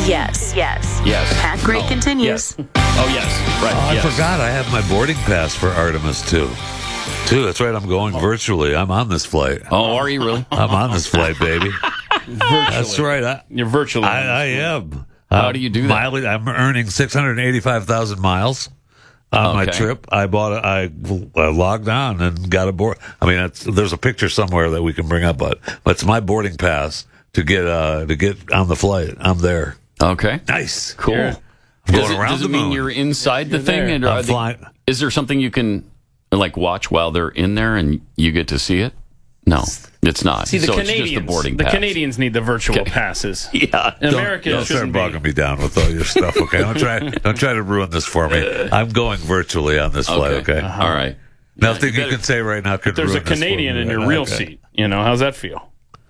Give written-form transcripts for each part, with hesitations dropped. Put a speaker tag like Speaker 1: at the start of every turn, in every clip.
Speaker 1: Yes.
Speaker 2: Yes.
Speaker 1: Pat Gray continues.
Speaker 2: Yes. Oh, yes. Right.
Speaker 3: I
Speaker 2: yes.
Speaker 3: forgot I have my boarding pass for Artemis, too. That's right. I'm going virtually. I'm on this flight.
Speaker 2: Oh, are you really?
Speaker 3: I'm on this flight, baby. That's right.
Speaker 4: You're virtually.
Speaker 3: I am.
Speaker 2: How do you do that?
Speaker 3: Mileage, I'm earning 685,000 miles on my trip. I logged on and got aboard. I mean, there's a picture somewhere that we can bring up, but it's my boarding pass to get on the flight. I'm there.
Speaker 2: Okay.
Speaker 3: Nice.
Speaker 2: Cool.
Speaker 3: I'm going around
Speaker 2: does
Speaker 3: the
Speaker 2: it mean
Speaker 3: moon.
Speaker 2: you're inside the thing? And
Speaker 3: I'm flying.
Speaker 2: Is there something you can watch while they're in there and you get to see it? No, it's not.
Speaker 4: See, the
Speaker 2: so
Speaker 4: Canadians,
Speaker 2: it's just the boarding
Speaker 4: the
Speaker 2: pass.
Speaker 4: Canadians need the virtual passes.
Speaker 2: Yeah.
Speaker 4: In America,
Speaker 3: Don't
Speaker 4: it
Speaker 3: start
Speaker 4: shouldn't be.
Speaker 3: bogging me down with all your stuff, okay? Don't try to ruin this for me. I'm going virtually on this flight, okay?
Speaker 2: All right.
Speaker 3: Nothing you can say right now could
Speaker 4: There's
Speaker 3: ruin
Speaker 4: a
Speaker 3: this for
Speaker 4: Canadian
Speaker 3: me
Speaker 4: in your
Speaker 3: right now,
Speaker 4: real
Speaker 3: okay?
Speaker 4: seat. How's that feel?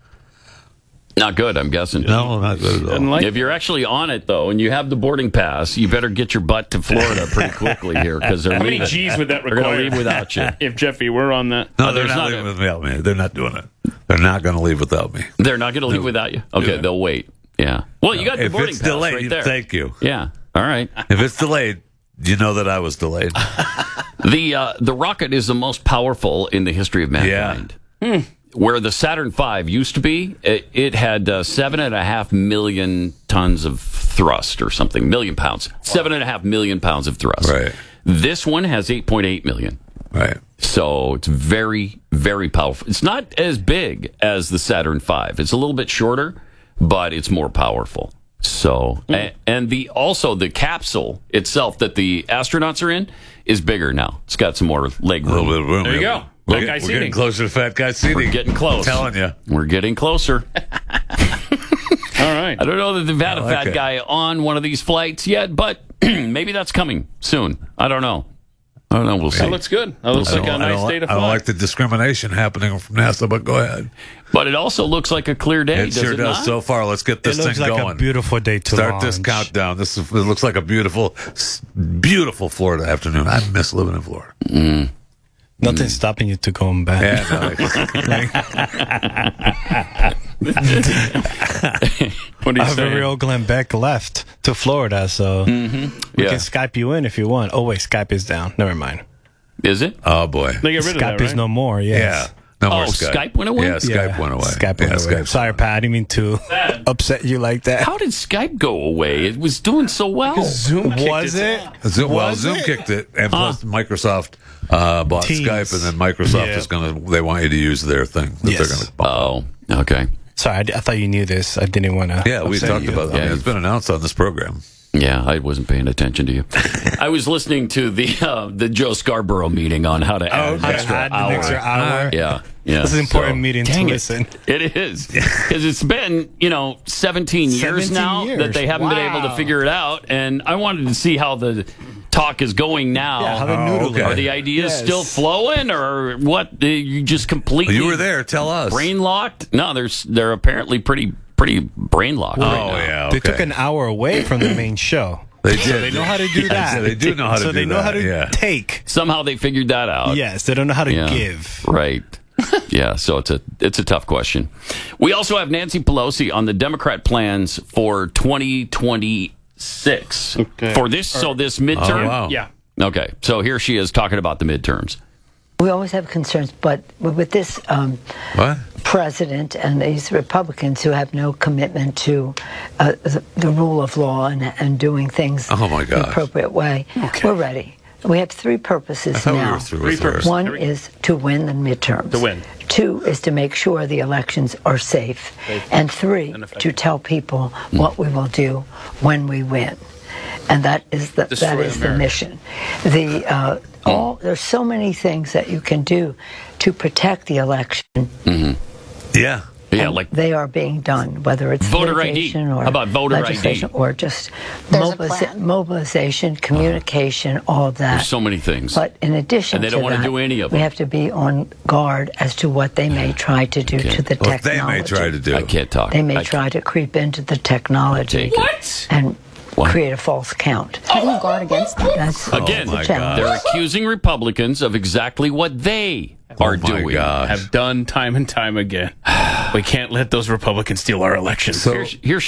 Speaker 2: Not good, I'm guessing.
Speaker 3: No, not good at all.
Speaker 4: Doesn't like
Speaker 2: If you're actually on it, though, and you have the boarding pass, you better get your butt to Florida pretty quickly here because they're
Speaker 4: How many
Speaker 2: leaving.
Speaker 4: G's would that
Speaker 2: They're going
Speaker 4: require?
Speaker 2: to leave without you.
Speaker 4: If Jeffy were on that.
Speaker 3: No, they're
Speaker 2: there's
Speaker 3: not
Speaker 2: not
Speaker 3: leaving without me. They're not doing it. They're not going to leave without me.
Speaker 2: They're not going to leave without you? Okay,
Speaker 3: Yeah.
Speaker 2: they'll wait. Yeah. Well, you got the
Speaker 3: If
Speaker 2: boarding
Speaker 3: it's
Speaker 2: pass
Speaker 3: delayed,
Speaker 2: right there.
Speaker 3: thank you.
Speaker 2: Yeah. All right.
Speaker 3: If it's delayed, you know that I was delayed.
Speaker 2: The rocket is the most powerful in the history of mankind. Where the Saturn V used to be, it had 7.5 million tons of thrust or something, million pounds. 7.5 million pounds of thrust.
Speaker 3: Right.
Speaker 2: This one has 8.8 million.
Speaker 3: Right.
Speaker 2: So it's very, very powerful. It's not as big as the Saturn V. It's a little bit shorter, but it's more powerful. So, and also the capsule itself that the astronauts are in is bigger now. It's got some more leg
Speaker 3: A little
Speaker 2: room.
Speaker 3: bit of room.
Speaker 4: There you
Speaker 3: yeah.
Speaker 4: go.
Speaker 3: We're,
Speaker 4: Fat
Speaker 3: get-
Speaker 4: guy
Speaker 3: we're
Speaker 4: seating.
Speaker 3: getting closer to fat guy seating.
Speaker 2: We're getting close.
Speaker 3: I'm telling you.
Speaker 2: We're getting closer.
Speaker 4: All right.
Speaker 2: I don't know that they've had a
Speaker 3: I like
Speaker 2: fat
Speaker 3: it.
Speaker 2: guy on one of these flights yet, but maybe that's coming soon. I don't know. We'll see.
Speaker 4: That looks good. That looks like a nice day to
Speaker 3: I don't
Speaker 4: fly.
Speaker 3: like the discrimination happening from NASA, but go ahead.
Speaker 2: But it also looks like a clear day.
Speaker 3: It sure
Speaker 2: it
Speaker 3: does
Speaker 2: not?
Speaker 3: so far. Let's get
Speaker 5: It
Speaker 3: this
Speaker 5: looks
Speaker 3: thing
Speaker 5: like
Speaker 3: going.
Speaker 5: a beautiful day to
Speaker 3: Start
Speaker 5: launch.
Speaker 3: this countdown. It looks like a beautiful Florida afternoon. I miss living in Florida.
Speaker 5: Nothing's stopping you to going back.
Speaker 3: Yeah,
Speaker 4: What are you
Speaker 5: Our
Speaker 4: saying?
Speaker 5: real Glenn Beck left to Florida, so we
Speaker 2: Yeah.
Speaker 5: can Skype you in if you want. Oh wait, Skype is down. Never mind.
Speaker 2: Is it?
Speaker 3: oh boy.
Speaker 4: They get rid of
Speaker 5: Skype
Speaker 4: that,
Speaker 5: is
Speaker 4: right?
Speaker 5: no more.
Speaker 3: Yeah.
Speaker 5: Yes.
Speaker 3: No more
Speaker 2: Oh,
Speaker 3: Skype.
Speaker 2: Skype went away?
Speaker 3: Yeah, Skype went away.
Speaker 5: Skype
Speaker 3: Yeah,
Speaker 5: went away.
Speaker 3: Skype
Speaker 5: Sorry, Pat. I didn't mean to upset you like that.
Speaker 2: How did Skype go away? It was doing so well.
Speaker 4: Zoom kicked
Speaker 5: Was it?
Speaker 3: Zoom, well,
Speaker 5: Was
Speaker 3: Zoom
Speaker 5: it?
Speaker 3: kicked it, and plus Microsoft bought
Speaker 5: Teams.
Speaker 3: Skype, and then Microsoft
Speaker 5: Yeah.
Speaker 3: is they want you to use their thing that
Speaker 5: Yes.
Speaker 3: they're going to buy.
Speaker 2: Oh, okay.
Speaker 5: Sorry, I thought you knew this. I didn't want to.
Speaker 3: Yeah, we talked about that. I mean,
Speaker 2: Yeah.
Speaker 3: it's been announced on this program.
Speaker 2: Yeah, I wasn't paying attention to you. I was listening to the Joe Scarborough meeting on how to add an extra
Speaker 5: Add
Speaker 2: hour.
Speaker 5: an extra hour.
Speaker 2: Yeah, yeah.
Speaker 5: This is an important
Speaker 2: So,
Speaker 5: meeting to
Speaker 2: dang it.
Speaker 5: listen.
Speaker 2: It is. Because it's been, 17 years
Speaker 5: 17
Speaker 2: now
Speaker 5: years.
Speaker 2: that they haven't been able to
Speaker 5: Wow.
Speaker 2: figure it out. And I wanted to see how the talk is going now.
Speaker 5: Yeah, how the noodle
Speaker 3: okay.
Speaker 2: Are the ideas
Speaker 5: Yes.
Speaker 2: still flowing or what? You just completely
Speaker 3: You were there. Tell us.
Speaker 2: brain locked? No, they're apparently pretty brain locked. right
Speaker 3: Oh
Speaker 2: now.
Speaker 3: yeah.
Speaker 5: They
Speaker 3: Okay.
Speaker 5: took an hour away from the main show.
Speaker 3: They
Speaker 5: So
Speaker 3: did.
Speaker 5: they know how to do that.
Speaker 3: Yeah, they do know how to
Speaker 5: so
Speaker 3: do
Speaker 5: they know
Speaker 3: that,
Speaker 5: how to
Speaker 3: yeah.
Speaker 5: take.
Speaker 2: Somehow they figured that out.
Speaker 5: Yes, they don't know how to
Speaker 2: Yeah.
Speaker 5: give.
Speaker 2: Right. Yeah, so it's a tough question. We also have Nancy Pelosi on the Democrat plans for 2026.
Speaker 4: Okay.
Speaker 2: For this midterm.
Speaker 3: Oh, wow.
Speaker 4: Yeah.
Speaker 2: Okay. So here she is talking about the midterms.
Speaker 6: We always have concerns, but with this
Speaker 3: What?
Speaker 6: president and these Republicans who have no commitment to the rule of law and doing things
Speaker 3: Oh, my
Speaker 6: the
Speaker 3: gosh.
Speaker 6: appropriate way, we're ready. We have three purposes
Speaker 3: I thought we
Speaker 6: now.
Speaker 3: were through with her.
Speaker 6: One is to win the midterms.
Speaker 4: To win.
Speaker 6: Two is to make sure the elections are safe. And three, to tell people what we will do when we win. And that is the mission. There's so many things that you can do to protect the election.
Speaker 3: Yeah.
Speaker 2: Yeah,
Speaker 6: And
Speaker 2: like
Speaker 6: they are being done, whether it's
Speaker 2: Voter ID.
Speaker 6: litigation or
Speaker 2: How about voter ID?
Speaker 6: legislation or just
Speaker 7: There's a plan.
Speaker 6: mobilization, communication, all of that.
Speaker 2: there's so many things.
Speaker 6: But in addition
Speaker 2: And they
Speaker 6: to
Speaker 2: don't want to
Speaker 6: that,
Speaker 2: do any of
Speaker 6: we
Speaker 2: them.
Speaker 6: have to be on guard as to what they may try to do to the
Speaker 3: What they
Speaker 6: technology.
Speaker 3: may try to do.
Speaker 2: I can't talk.
Speaker 6: They may
Speaker 2: I
Speaker 6: try to creep into the technology
Speaker 2: Take it.
Speaker 6: and
Speaker 2: What?
Speaker 6: create a false count.
Speaker 7: How do you guard against that?
Speaker 6: That's
Speaker 2: Again,
Speaker 6: the
Speaker 3: my
Speaker 6: challenge.
Speaker 2: they're accusing Republicans of exactly what they are
Speaker 3: Oh, my
Speaker 2: doing.
Speaker 3: gosh.
Speaker 4: Have done time and time again. We can't let those Republicans steal our elections.
Speaker 3: So
Speaker 2: Here